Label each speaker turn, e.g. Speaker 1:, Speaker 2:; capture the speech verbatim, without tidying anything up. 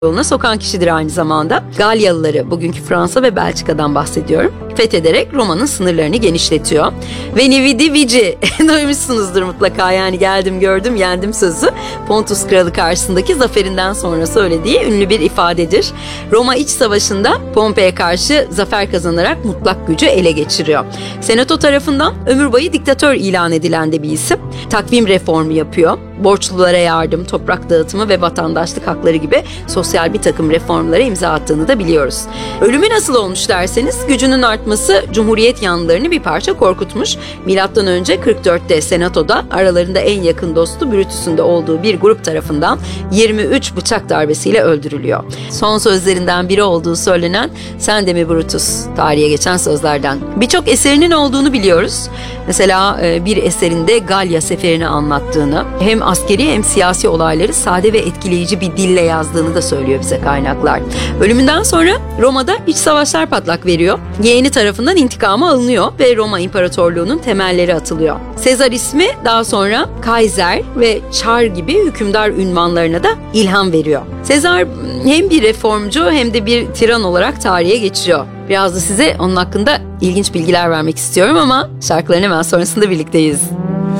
Speaker 1: yoluna sokan kişidir aynı zamanda. Galyalıları, bugünkü Fransa ve Belçika'dan bahsediyorum, fethederek Roma'nın sınırlarını genişletiyor. Veni vidi vici duymuşsunuzdur mutlaka, yani geldim gördüm yendim sözü. Pontus Kralı karşısındaki zaferinden sonra söylediği ünlü bir ifadedir. Roma iç savaşında Pompei'ye karşı zafer kazanarak mutlak gücü ele geçiriyor. Senato tarafından ömür boyu diktatör ilan edilen de bir isim. Takvim reformu yapıyor. Borçlulara yardım, toprak dağıtımı ve vatandaşlık hakları gibi sosyal bir takım reformlara imza attığını da biliyoruz. Ölümü nasıl olmuş derseniz, gücünün artması Cumhuriyet yanlılarını bir parça korkutmuş. Milattan önce kırk dörtte Senato'da aralarında en yakın dostu Brutus'un da olduğu bir grup tarafından yirmi üç bıçak darbesiyle öldürülüyor. Son sözlerinden biri olduğu söylenen "Sen de mi Brutus?" tarihe geçen sözlerden. Birçok eserinin olduğunu biliyoruz. Mesela bir eserinde Galya seferini anlattığını, hem askeri hem siyasi olayları sade ve etkileyici bir dille yazdığını da söylüyor bize kaynaklar. Ölümünden sonra Roma'da iç savaşlar patlak veriyor. Yeğeni tarafından intikamı alınıyor ve Roma İmparatorluğu'nun temelleri atılıyor. Sezar ismi daha sonra Kaiser ve Çar gibi hükümdar ünvanlarına da ilham veriyor. Sezar hem bir reformcu hem de bir tiran olarak tarihe geçiyor. Biraz da size onun hakkında ilginç bilgiler vermek istiyorum ama şarkıların hemen sonrasında birlikteyiz.